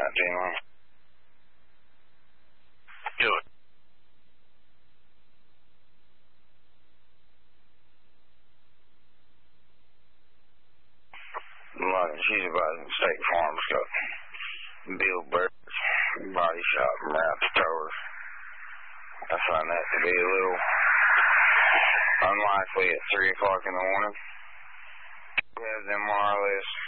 that, Dino. Do it. Look, she's about to State Farm's got Bill Burt's body shop around the store. I find that to be a little unlikely at 3 o'clock in the morning. We have them more or less